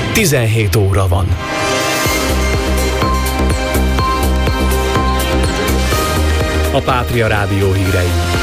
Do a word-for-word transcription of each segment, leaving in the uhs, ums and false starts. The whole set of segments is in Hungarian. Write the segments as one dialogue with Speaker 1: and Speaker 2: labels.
Speaker 1: tizenhét óra van. A Pátria Rádió hírei.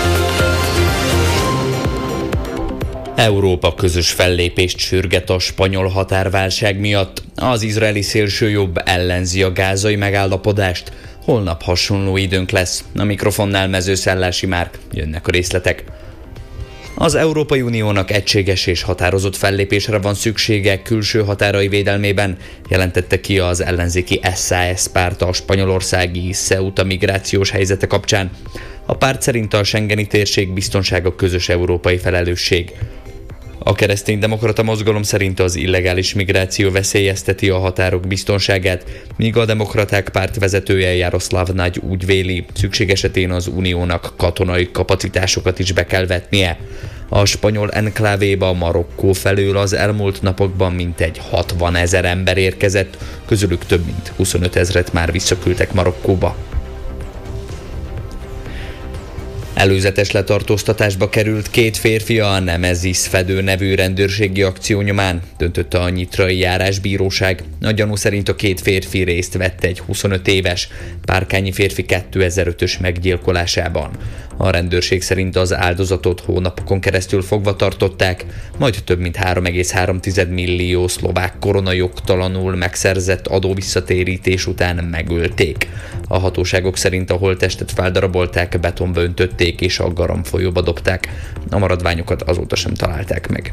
Speaker 2: Európa közös fellépést sürget a spanyol határválság miatt. Az izraeli szélsőjobb ellenzi a gázai megállapodást. Holnap hasonló időnk lesz. A mikrofonnál Mezőszellási Márk. Jönnek a részletek. Az Európai Uniónak egységes és határozott fellépésre van szüksége külső határai védelmében, jelentette ki az ellenzéki es zá es párt a spanyolországi Ceuta migrációs helyzete kapcsán. A párt szerint a schengeni térség biztonsága közös európai felelősség. A kereszténydemokrata mozgalom szerint az illegális migráció veszélyezteti a határok biztonságát, míg a demokraták párt vezetője Jaroszláv Nagy úgy véli, szükség esetén az uniónak katonai kapacitásokat is be kell vetnie. A spanyol enklávéba Marokkó felől az elmúlt napokban mintegy hatvanezer ember érkezett, közülük több mint huszonötezret már visszaküldtek Marokkóba. Előzetes letartóztatásba került két férfi a Nemesis Fedő nevű rendőrségi akció nyomán, döntött a nyitrai járásbíróság. A gyanú szerint a két férfi részt vett egy huszonöt éves párkányi férfi kétezer-ötös meggyilkolásában. A rendőrség szerint az áldozatot hónapokon keresztül fogva tartották, majd több mint három egész három millió szlovák korona jogtalanul megszerzett adóvisszatérítés után megölték. A hatóságok szerint a holttestet feldarabolták, betonba öntötték és a Garam folyóba dobták. A maradványokat azóta sem találták meg.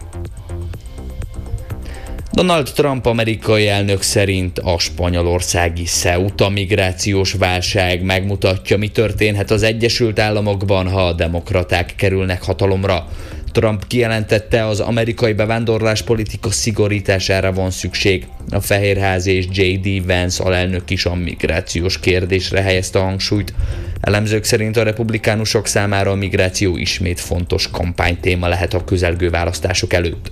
Speaker 2: Donald Trump amerikai elnök szerint a spanyolországi Ceuta migrációs válság megmutatja, mi történhet az Egyesült Államokban, ha a demokraták kerülnek hatalomra. Trump kijelentette, az amerikai bevándorláspolitika szigorítására van szükség. A Fehérház és jé dé Vance alelnök is a migrációs kérdésre helyezte a hangsúlyt. Elemzők szerint a republikánusok számára a migráció ismét fontos kampánytéma lehet a közelgő választások előtt.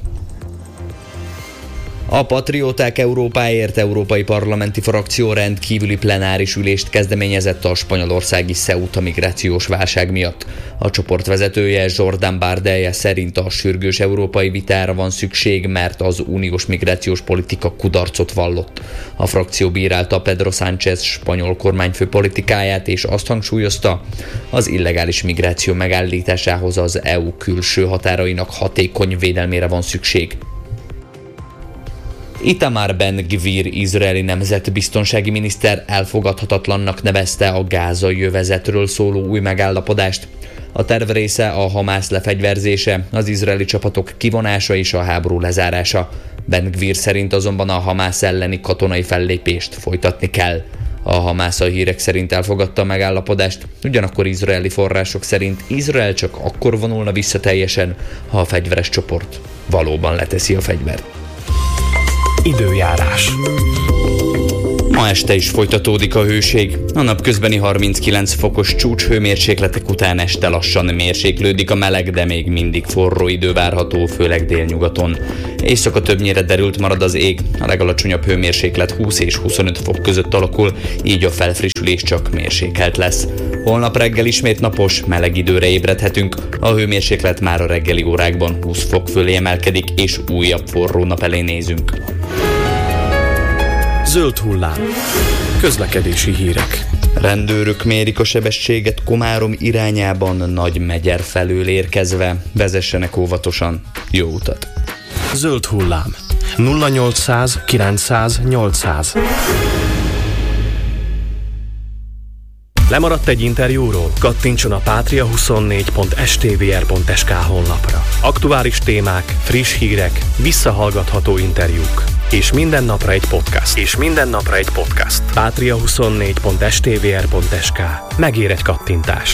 Speaker 2: A Patrióták Európáért európai parlamenti frakció rendkívüli plenáris ülést kezdeményezett a spanyolországi Ceuta migrációs válság miatt. A csoport vezetője Jordán Bardella szerint a sürgős európai vitára van szükség, mert az uniós migrációs politika kudarcot vallott. A frakció bírálta Pedro Sánchez spanyol kormányfő politikáját, és azt hangsúlyozta, az illegális migráció megállításához az é u külső határainak hatékony védelmére van szükség. Itamar Ben-Gvir izraeli nemzetbiztonsági miniszter elfogadhatatlannak nevezte a gázai övezetről szóló új megállapodást. A terv része a Hamász lefegyverzése, az izraeli csapatok kivonása és a háború lezárása. Ben-Gvir szerint azonban a Hamász elleni katonai fellépést folytatni kell. A Hamász a hírek szerint elfogadta a megállapodást, ugyanakkor izraeli források szerint Izrael csak akkor vonulna vissza teljesen, ha a fegyveres csoport valóban leteszi a fegyvert.
Speaker 1: Időjárás.
Speaker 2: Ma este is folytatódik a hőség. A napközbeni harminckilenc fokos csúcshőmérsékletek után este lassan mérséklődik a meleg, de még mindig forró idő várható, főleg délnyugaton. Éjszaka többnyire derült marad az ég, a legalacsonyabb hőmérséklet húsz és huszonöt fok között alakul, így a felfrissülés csak mérsékelt lesz. Holnap reggel ismét napos, meleg időre ébredhetünk, a hőmérséklet már a reggeli órákban húsz fok fölé emelkedik, és újabb forró nap elé nézünk.
Speaker 1: Zöld hullám. Közlekedési hírek.
Speaker 2: Rendőrök mérik a sebességet Komárom irányában Nagymegyer felől érkezve. Vezessenek óvatosan. Jó utat!
Speaker 1: Zöld hullám. nulla nyolcszáz kilencszáz nyolcszáz. Lemaradt egy interjúról? Kattintson a patria huszonnégy pont s t v r pont s k honlapra. Aktuális témák, friss hírek, visszahallgatható interjúk. És minden napra egy podcast. És minden napra egy podcast. patria huszonnégy pont s t v r pont s k. Megér egy kattintást.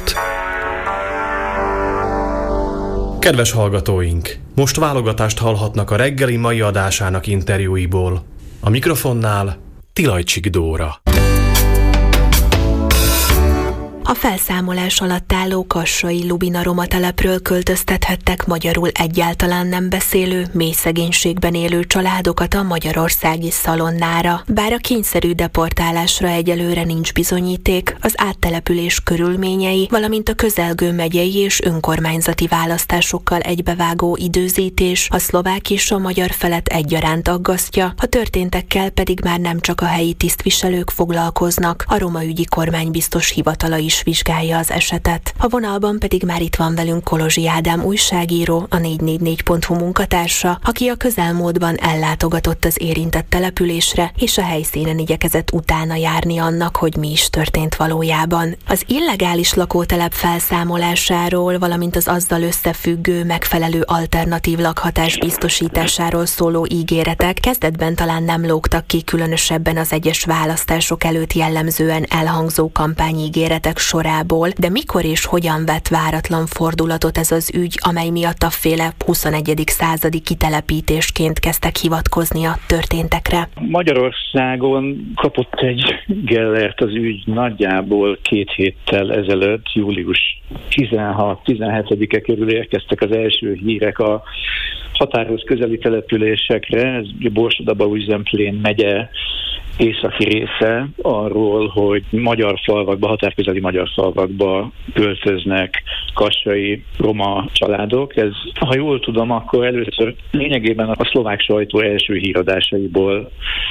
Speaker 1: Kedves hallgatóink! Most válogatást hallhatnak a reggeli mai adásának interjúiból. A mikrofonnál Tilajcsik Dóra.
Speaker 3: A felszámolás alatt álló kassai Lubina roma telepről költöztethettek magyarul egyáltalán nem beszélő, mély szegénységben élő családokat a magyarországi Szalonnára. Bár a kényszerű deportálásra egyelőre nincs bizonyíték, az áttelepülés körülményei, valamint a közelgő megyei és önkormányzati választásokkal egybevágó időzítés a szlovák és a magyar felet egyaránt aggasztja, a történtekkel pedig már nem csak a helyi tisztviselők foglalkoznak, a roma ügyi kormánybiztos hivatala is vizsgálja az esetet. A vonalban pedig már itt van velünk Kolozsi Ádám újságíró, a négy négy négy pont hu munkatársa, aki a közelmúltban ellátogatott az érintett településre, és a helyszínen igyekezett utána járni annak, hogy mi is történt valójában. Az illegális lakótelep felszámolásáról, valamint az azzal összefüggő megfelelő alternatív lakhatás biztosításáról szóló ígéretek kezdetben talán nem lógtak ki, különösebben az egyes választások előtt jellemzően elhangzó kampányígéretek sorából, de mikor és hogyan vett váratlan fordulatot ez az ügy, amely miatt a féle huszonegyedik századi kitelepítésként kezdtek hivatkozni a történtekre?
Speaker 4: Magyarországon kapott egy gellert az ügy nagyjából két héttel ezelőtt, július tizenhat-tizenhetedike körül érkeztek az első hírek a határhoz közeli településekre, ez Borsod-Abaúj-Zemplén megye északi része, arról, hogy magyar falvakba, határközeli magyar falvakba költöznek kassai roma családok. Ez, ha jól tudom, akkor először lényegében a szlovák sajtó első híradásaiból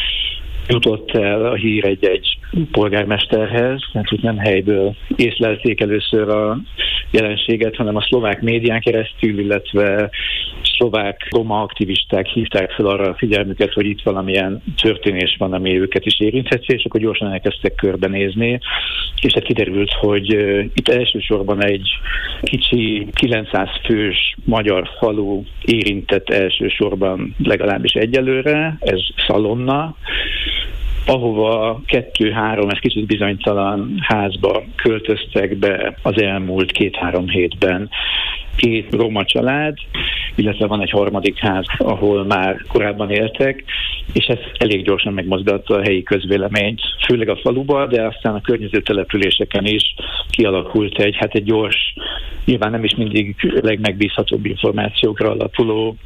Speaker 4: jutott el a hír egy-egy polgármesterhez, mert úgy nem helyből észlelték először a jelenséget, hanem a szlovák médián keresztül, illetve szlovák roma aktivisták hívták fel arra a figyelmüket, hogy itt valamilyen történés van, ami őket is érintheti, és akkor gyorsan elkezdtek körbenézni, és hát kiderült, hogy itt elsősorban egy kicsi kilencszáz fős magyar falu érintett elsősorban legalábbis egyelőre, ez Szalonna, ahova kettő-három, ez kicsit bizonytalan házba költöztek be az elmúlt két-három hétben két roma család, illetve van egy harmadik ház, ahol már korábban éltek, és ez elég gyorsan megmozgatta a helyi közvéleményt, főleg a faluba, de aztán a környező településeken is kialakult egy, hát egy gyors, nyilván nem is mindig legmegbízhatóbb információkra alapuló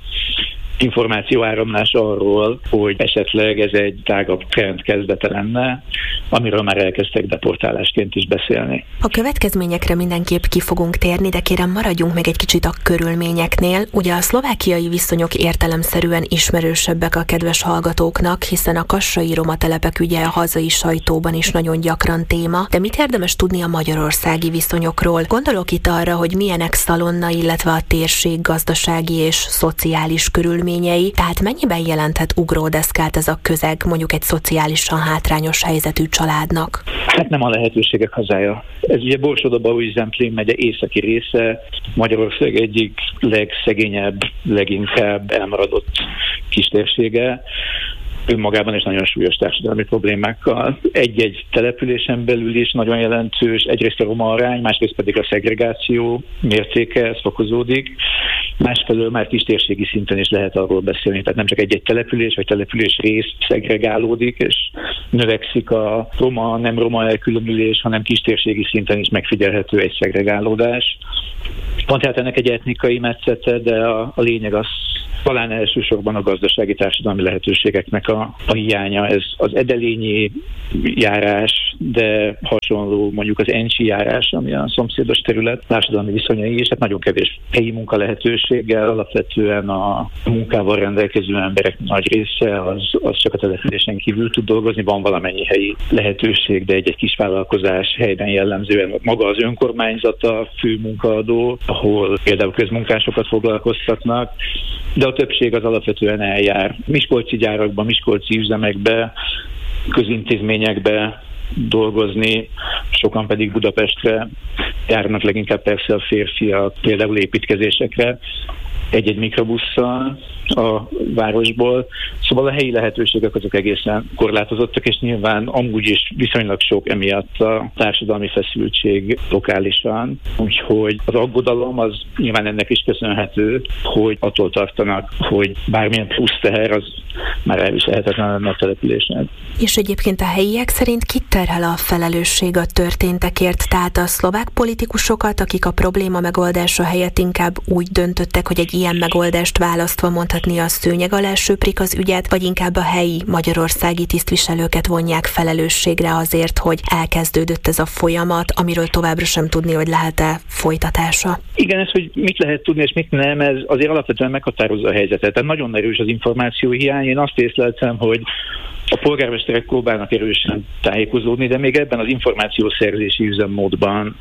Speaker 4: információáramlás arról, hogy esetleg ez egy tágabb trend kezdete lenne, amiről már elkezdtek deportálásként is beszélni.
Speaker 3: A következményekre mindenképp ki fogunk térni, de kérem maradjunk még egy kicsit a körülményeknél. Ugye a szlovákiai viszonyok értelemszerűen ismerősebbek a kedves hallgatóknak, hiszen a kassai roma telepek ügye a hazai sajtóban is nagyon gyakran téma, de mit érdemes tudni a magyarországi viszonyokról? Gondolok itt arra, hogy milyenek Szalonna, illetve a térség gazdasági és szociális körülményei, tehát mennyiben jelenthet ugródeszkát ez a közeg mondjuk egy szociálisan hátrányos helyzetű családnak?
Speaker 4: Hát nem a lehetőségek hazája. Ez ugye Borsod-Abaúj-Zemplén megye északi része, Magyarország egyik legszegényebb, leginkább elmaradott kistérsége, önmagában is nagyon súlyos társadalmi problémákkal. Egy-egy településen belül is nagyon jelentős, egyrészt a roma arány, másrészt pedig a szegregáció mértéke, ez fokozódik. Másfelől már kistérségi szinten is lehet arról beszélni, tehát nem csak egy-egy település vagy település rész szegregálódik, és növekszik a roma, nem roma elkülönülés, hanem kistérségi szinten is megfigyelhető egy szegregálódás. Van tehát ennek egy etnikai metszete, de a, a lényeg az talán elsősorban a gazdasági társadalmi lehetőségeknek a, a hiánya. Ez az edelényi járás, de hasonló mondjuk az encsi járás, ami a szomszédos terület társadalmi viszonyai, és hát nagyon kevés helyi munka lehetőséggel, alapvetően a munkával rendelkező emberek nagy része az, az csak a településen kívül tud dolgozni, van valamennyi helyi lehetőség, de egy-egy kis vállalkozás helyben jellemzően maga az önkormányzat a fő munkaadó, ahol például közmunkásokat foglalkoztatnak, de a többség az alapvetően eljár miskolci gyárakba, miskolci üzemekbe, közintézményekbe dolgozni, sokan pedig Budapestre járnak, leginkább persze a férfiak, például építkezésekre. egy-egy mikrobusszal a városból. Szóval a helyi lehetőségek azok egészen korlátozottak, és nyilván amúgy is viszonylag sok emiatt a társadalmi feszültség lokálisan. Úgyhogy az aggodalom az nyilván ennek is köszönhető, hogy attól tartanak, hogy bármilyen plusz teher az már elviselhetetlen lenne a településen.
Speaker 3: És egyébként a helyiek szerint kit terhel a felelősség a történtekért? Tehát a szlovák politikusokat, akik a probléma megoldása helyett inkább úgy döntöttek, hogy egy ilyen megoldást választva mondhatni a szőnyeg alá söprik az ügyet, vagy inkább a helyi magyarországi tisztviselőket vonják felelősségre azért, hogy elkezdődött ez a folyamat, amiről továbbra sem tudni, hogy lehet-e folytatása?
Speaker 4: Igen, ez, hogy mit lehet tudni és mit nem, ez azért alapvetően meghatározza a helyzetet. Tehát nagyon erős az információhiány. Én azt észleltem, hogy a polgármesterek próbálnak erősen tájékozódni, de még ebben az információszerzési üzemmódban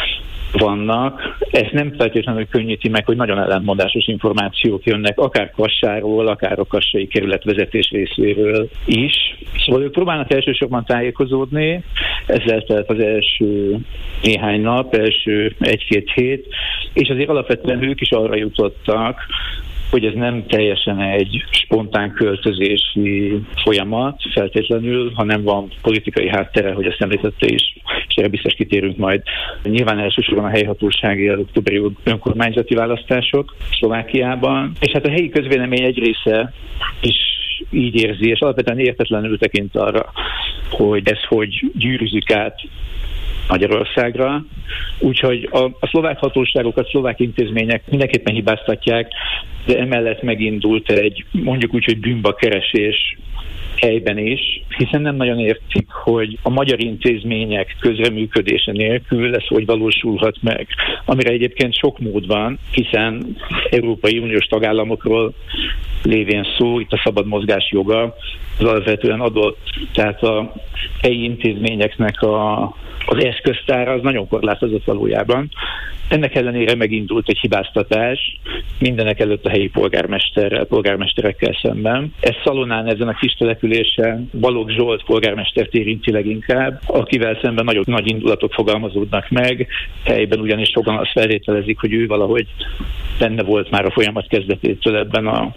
Speaker 4: vannak. Ez nem feltétlenül könnyíti meg, hogy nagyon ellentmondásos információk jönnek, akár Kassáról, akár a kassai kerületvezetés részéről is. Szóval ők próbálnak elsősorban tájékozódni, ezzel telt az első néhány nap, első egy-két hét, és azért alapvetően ők is arra jutottak, hogy ez nem teljesen egy spontán költözési folyamat feltétlenül, hanem van politikai háttere, hogy ezt említette is, és erre biztos kitérünk majd. Nyilván elsősorban a helyhatósági októberi önkormányzati választások Szlovákiában, és hát a helyi közvélemény egy része is így érzi, és alapvetően értetlenül tekint arra, hogy ez hogy gyűrűzik át Magyarországra. Úgyhogy a, a szlovák hatóságokat, szlovák intézmények mindenképpen hibáztatják, de emellett megindult egy, mondjuk úgy, hogy bűnbakkeresés helyben is, hiszen nem nagyon értik, hogy a magyar intézmények közreműködése nélkül ez hogy valósulhat meg. Amire egyébként sok mód van, hiszen Európai Uniós tagállamokról lévén szó, itt a szabad mozgás joga az alapvetően adott, tehát a helyi intézményeknek a, az eszköztára az nagyon korlátozott valójában. Ennek ellenére megindult egy hibáztatás mindenek előtt a helyi polgármesterrel, polgármesterekkel szemben. Ez Szalonán, ezen a kis településen Balogh Zsolt polgármestert érinti leginkább, akivel szemben nagyon nagy indulatok fogalmazódnak meg. Helyben ugyanis sokan azt feltételezik, hogy ő valahogy benne volt már a folyamat kezdetétől ebben a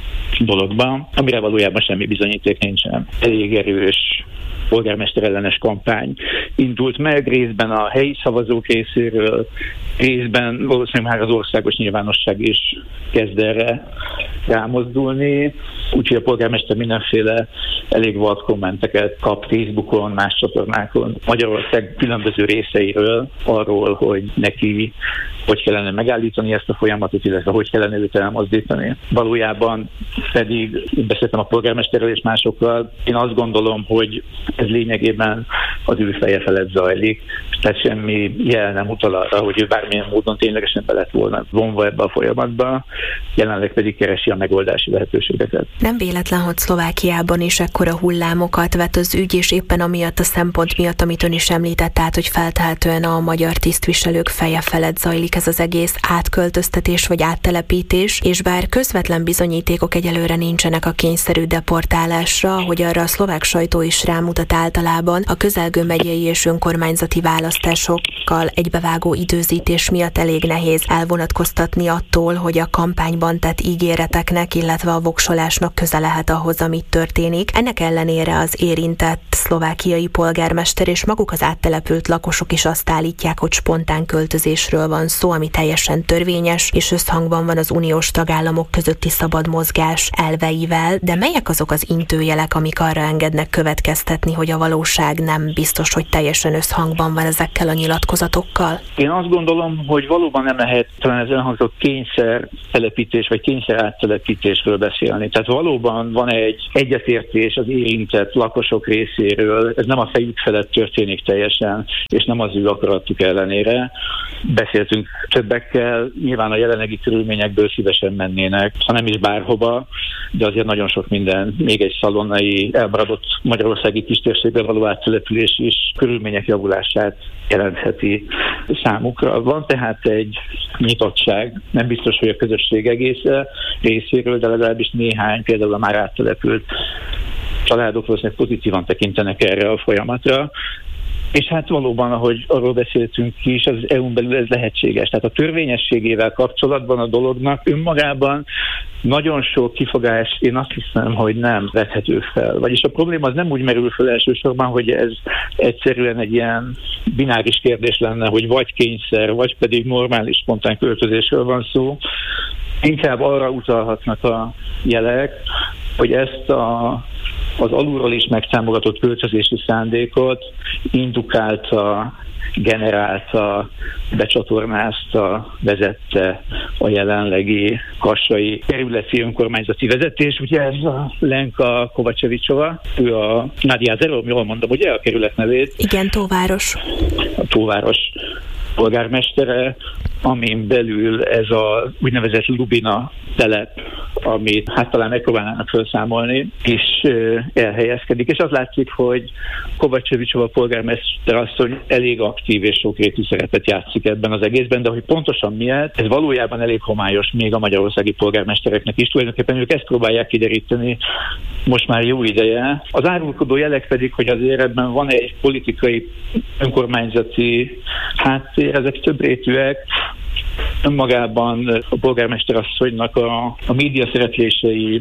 Speaker 4: dologban, amire valójában semmi bizonyíték nincsen. Elég erős polgármester ellenes kampány indult meg, részben a helyi szavazók részéről, részben valószínűleg már az országos nyilvánosság is kezd erre rámozdulni, úgyhogy a polgármester mindenféle elég vad kommenteket kap Facebookon, más csatornákon, Magyarország különböző részeiről, arról, hogy neki hogy kellene megállítani ezt a folyamatot, illetve hogy kellene őt elmozdítani. Valójában pedig beszéltem a polgármesterrel és másokkal, én azt gondolom, hogy ez lényegében az ő feje felett zajlik, tehát semmi jel nem utal arra, hogy ő bármilyen módon ténylegesen be lett volna vonva ebbe a folyamatba, jelenleg pedig keresi a megoldási lehetőségeket.
Speaker 3: Nem véletlen, hogy Szlovákiában is ekkora hullámokat vet az ügy, és éppen amiatt a szempont miatt, amit ön is említett, tehát hogy feltehetően a magyar tisztviselők feje felett zajlik ez az egész átköltöztetés vagy áttelepítés, és bár közvetlen bizonyítékok egyelőre nincsenek a kényszerű deportálásra, hogy arra a szlovák sajtó is rámutat általában, a közelgő megyei és önkormányzati választásokkal egybevágó időzítés miatt elég nehéz elvonatkoztatni attól, hogy a kampányban tett ígéreteknek, illetve a voksolásnak köze lehet ahhoz, amit történik. Ennek ellenére az érintett szlovákiai polgármester és maguk az áttelepült lakosok is azt állítják, hogy spontán költözésről van szó, ami teljesen törvényes, és összhangban van az uniós tagállamok közötti szabad mozgás elveivel, de melyek azok az intőjelek, amik arra engednek következtetni, hogy a valóság nem biztos, hogy teljesen összhangban van ezekkel a nyilatkozatokkal?
Speaker 4: Én azt gondolom, hogy valóban nem lehet talán ez elhangzott kényszer telepítés vagy kényszer áttelepítésről beszélni. Tehát valóban van egy egyetértés az érintett lakosok részéről, ez nem a fejük felett történik teljesen, és nem az ő akaratuk ellenére. Beszéltünk többekkel, nyilván a jelenlegi körülményekből szívesen mennének, ha nem is bárhova, de azért nagyon sok minden, még egy szalonnai elmaradott magyarországi kistérségbe való áttelepülés is körülmények javulását jelentheti számukra. Van tehát egy nyitottság, nem biztos, hogy a közösség egész részéről, de legalábbis néhány, például a már áttelepült családok valószínűleg pozitívan tekintenek erre a folyamatra. És hát valóban, ahogy arról beszéltünk is, az é u-n belül ez lehetséges. Tehát a törvényességével kapcsolatban a dolognak önmagában nagyon sok kifogás, én azt hiszem, hogy nem vethető fel. Vagyis a probléma az nem úgy merül fel elsősorban, hogy ez egyszerűen egy ilyen bináris kérdés lenne, hogy vagy kényszer, vagy pedig normális spontán költözésről van szó. Inkább arra utalhatnak a jelek, hogy ezt a, az alulról is megtámogatott költözési szándékot indukálta, generálta, becsatornázta, vezette a jelenlegi kassai kerületi önkormányzati vezetés. Ugye ez a Lenka Kovačevićova, ő a Nadia Zero, jól mondom, ugye a kerület nevét?
Speaker 3: Igen, Tóváros.
Speaker 4: A Tóváros polgármestere, amin belül ez a úgynevezett Lubina telep, amit hát talán megpróbálnának felszámolni, és elhelyezkedik. És az látszik, hogy Kovačevićova polgármester asszony elég aktív és sokrétű szerepet játszik ebben az egészben, de hogy pontosan miért, ez valójában elég homályos még a magyarországi polgármestereknek is. Tulajdonképpen ők ezt próbálják kideríteni most már jó ideje. Az árulkodó jelek pedig, hogy azért ebben van egy politikai önkormányzati háttér, ezek több rétűek. Önmagában a polgármesterasszonynak a, a média szereplései,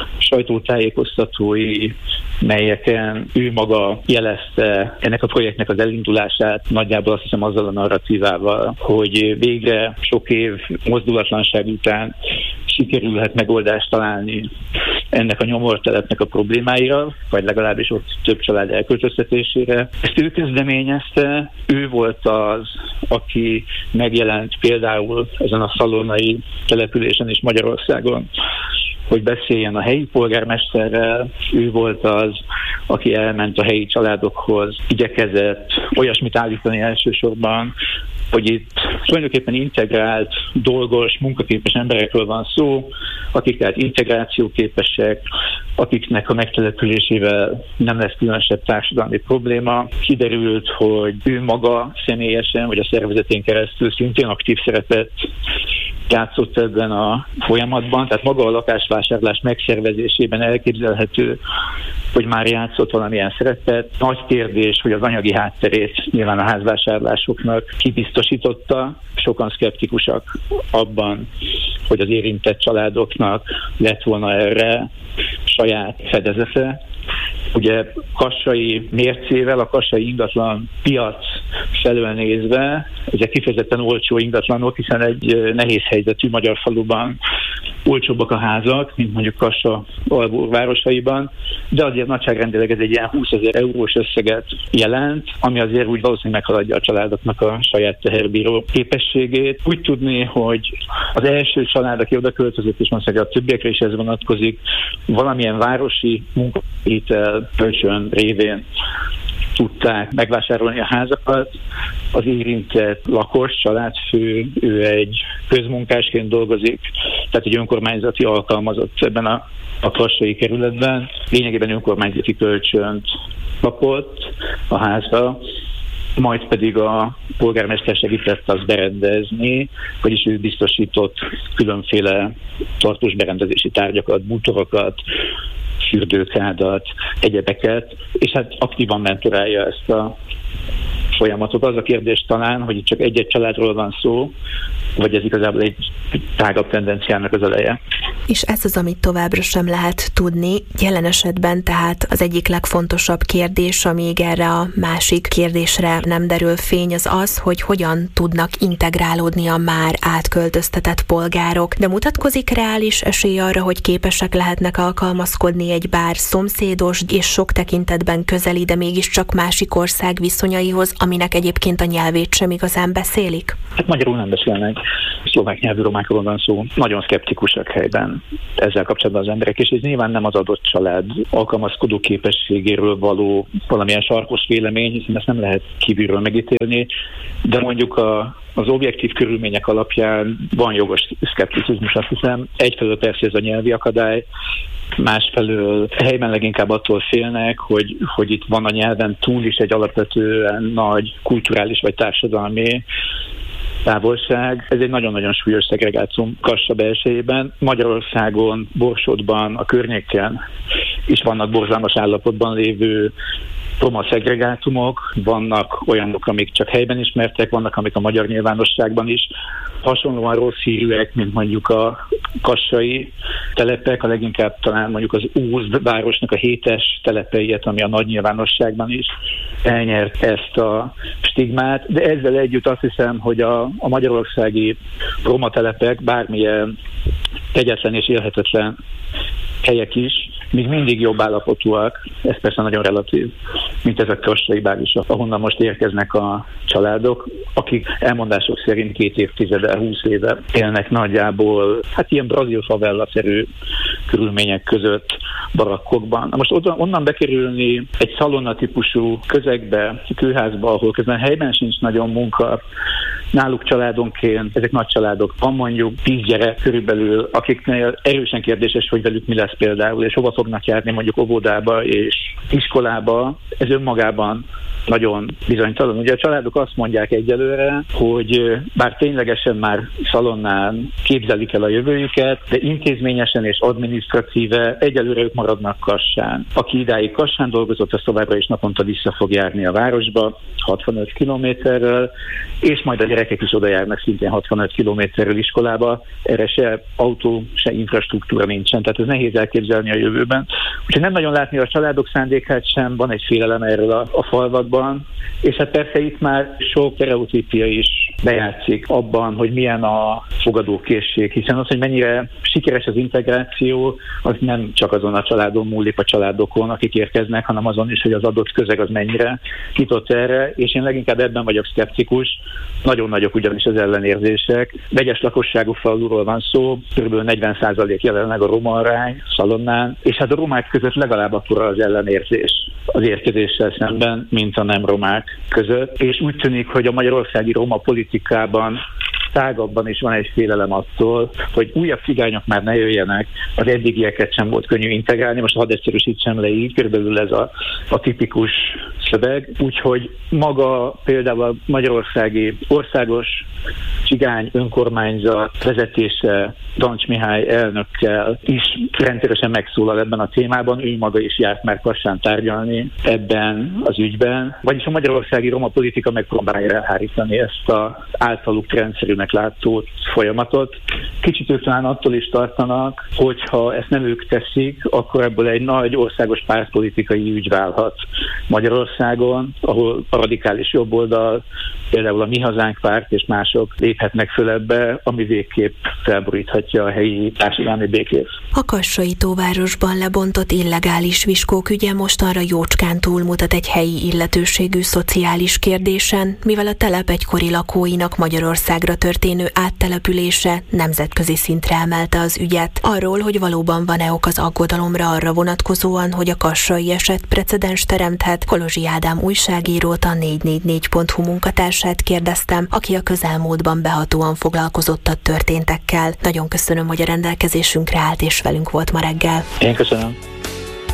Speaker 4: sajtótájékoztatói, melyeken ő maga jelezte ennek a projektnek az elindulását, nagyjából azt hiszem azzal a narratívával, hogy végre sok év mozdulatlanság után sikerülhet megoldást találni ennek a nyomortelepnek a problémáira, vagy legalábbis ott több család elköltöztetésére. Ezt ő kezdeményezte, ő volt az, aki megjelent például ezen a szalonnai településen és Magyarországon, hogy beszéljen a helyi polgármesterrel. Ő volt az, aki elment a helyi családokhoz, igyekezett olyasmit állítani elsősorban, hogy itt tulajdonképpen integrált, dolgos, munkaképes emberekről van szó, akik tehát integrációképesek, akiknek a megtelepülésével nem lesz különösebb társadalmi probléma. Kiderült, hogy ő maga személyesen, vagy a szervezetén keresztül szintén aktív szerepet játszott ebben a folyamatban, tehát maga a lakásvásárlás megszervezésében elképzelhető, hogy már játszott valamilyen szerepet. Nagy kérdés, hogy az anyagi hátterét nyilván a házvásárlásoknak kibiztosította. Sokan szkeptikusak abban, hogy az érintett családoknak lett volna erre saját fedezete. Ugye kassai mércével, a kassai ingatlan piac felől nézve, ezek kifejezetten olcsó ingatlanok, hiszen egy nehéz helyzetű magyar faluban olcsóbbak a házak, mint mondjuk Kassa alvárosaiban, de azért nagyságrendileg ez egy ilyen húszezer eurós összeget jelent, ami azért úgy valószínűleg meghaladja a családoknak a saját teherbíró képességét. Úgy tudni, hogy az első család, aki oda költözött, és mondjuk a többiekre is ez vonatkozik, valamilyen városi munkahitel kölcsön révén tudták megvásárolni a házakat. Az érintett lakos, családfő, ő egy közmunkásként dolgozik, tehát egy önkormányzati alkalmazott ebben a, a kassai kerületben. Lényegében önkormányzati kölcsönt kapott a házra, majd pedig a polgármester segített azt berendezni, vagyis ő biztosított különféle tartós berendezési tárgyakat, bútorokat, fürdőkádat, egyebeket, és hát aktívan mentorálja ezt a folyamatot. Az a kérdés talán, hogy itt csak egy-egy családról van szó, vagy ez igazából egy tágabb tendenciának az eleje.
Speaker 3: És ez az, amit továbbra sem lehet tudni. Jelen esetben tehát az egyik legfontosabb kérdés, amíg erre a másik kérdésre nem derül fény, az az, hogy hogyan tudnak integrálódni a már átköltöztetett polgárok. De mutatkozik reális esély arra, hogy képesek lehetnek alkalmazkodni egy bár szomszédos és sok tekintetben közeli, de mégiscsak másik ország viszonyaihoz, aminek egyébként a nyelvét sem igazán beszélik?
Speaker 4: Hát magyarul nem beszélnek. Szlovák nyelvű romákról van szó. Nagyon szkeptikusak helyben ezzel kapcsolatban az emberek, és ez nyilván nem az adott család alkalmazkodó képességéről való valamilyen sarkos vélemény, hiszen ezt nem lehet kívülről megítélni, de mondjuk a, az objektív körülmények alapján van jogos szkepticizmus, azt hiszem. Egyfelől persze ez a nyelvi akadály, másfelől helyben leginkább attól félnek, hogy, hogy itt van a nyelven túl is egy alapvetően nagy kulturális vagy társadalmi távolság. Ez egy nagyon-nagyon súlyos szegregáció Kassa belsejében. Magyarországon, Borsodban, a környéken is vannak borzalmas állapotban lévő roma szegregátumok, vannak olyanok, amik csak helyben ismertek, vannak, amik a magyar nyilvánosságban is hasonlóan rossz hírűek, mint mondjuk a kassai telepek, a leginkább talán mondjuk az Úz városnak a hétes telepeiet, ami a nagy nyilvánosságban is elnyert ezt a stigmát, de ezzel együtt azt hiszem, hogy a, a magyarországi roma telepek bármilyen kegyetlen és élhetetlen helyek is még mindig jobb állapotúak, ez persze nagyon relatív, mint ezek kassai bázisok, ahonnan most érkeznek a családok, akik elmondások szerint két évtizede, húsz éve élnek nagyjából, hát ilyen brazil favella-szerű körülmények között barakkokban. Na most onnan bekerülni egy szalonna típusú közegbe, kőházba, ahol közben helyben sincs nagyon munka, náluk családonként, ezek nagy családok, van mondjuk tíz gyerek körülbelül, akiknél erősen kérdéses, hogy velük mi lesz például, és hova fognak járni mondjuk óvodába és iskolába, ez önmagában nagyon bizonytalan. Ugye a családok azt mondják egyelőre, hogy bár ténylegesen már szalonnán képzelik el a jövőjüket, de intézményesen és adminisztratíve egyelőre ők maradnak Kassán. Aki idáig Kassán dolgozott, az továbbra is naponta vissza fog járni a városba, hatvanöt kilométerrel, és majd a gyerekek is oda járnak szintén hatvanöt kilométerrel iskolába. Erre se autó, se infrastruktúra nincsen, tehát ez nehéz elképzelni a jövőben. Úgyhogy nem nagyon látni a családok szándékát sem, van egy félelem erről a, a falvakban, és hát persze itt már sok stereotípia is bejátszik abban, hogy milyen a fogadókészség, hiszen az, hogy mennyire sikeres az integráció, az nem csak azon a családon múlik, a családokon, akik érkeznek, hanem azon is, hogy az adott közeg az mennyire nyitott erre, és én leginkább ebben vagyok szkeptikus. Nagyon nagyok ugyanis az ellenérzések. Vegyes lakosságú faluról van szó, kb. negyven százalék jelenleg a roma arány Szalonnán, és hát a romák között legalább akkora az ellenérzés az érkezéssel szemben, mint a nem romák között. És úgy tűnik, hogy a magyarországi roma politikában tágabban is van egy félelem attól, hogy újabb cigányok már ne jöjjenek, az eddigieket sem volt könnyű integrálni, most hadd egyszerűsítsem le így, körülbelül ez a, a tipikus szöveg. Úgyhogy maga például a magyarországi országos cigány önkormányzat vezetése Dancs Mihály elnökkel is rendszeresen megszólal ebben a témában, ő maga is járt már Kassán tárgyalni ebben az ügyben, vagyis a magyarországi roma politika megpróbálja elhárítani ezt az általuk rendszerűnek látszó folyamatot. Kicsit ők talán attól is tartanak, hogyha ezt nem ők teszik, akkor ebből egy nagy országos pártpolitikai ügy válhat Magyarországon, ahol a radikális jobboldal, például a Mi Hazánk párt és mások léphetnek föl ebbe, ami végképp felboríthatja a helyi társadalmi békét.
Speaker 3: A kassai tóvárosban lebontott illegális viskók ügye mostanra jócskán túlmutat egy helyi illetőségű szociális kérdésen, mivel a telep egykori lakóinak Magyarországra történő áttelepülése nemzetközi szintre emelte az ügyet. Arról, hogy valóban van-e ok az aggodalomra arra vonatkozóan, hogy a kassai eset precedens teremthet, Kolozsi Ádám újságírót, a négy négy négy pont hu munkatársát kérdeztem, aki a közelmúltban behatóan foglalkozott a történtekkel. Nagyon köszönöm, hogy a rendelkezésünkre állt és velünk volt ma reggel.
Speaker 4: Én köszönöm.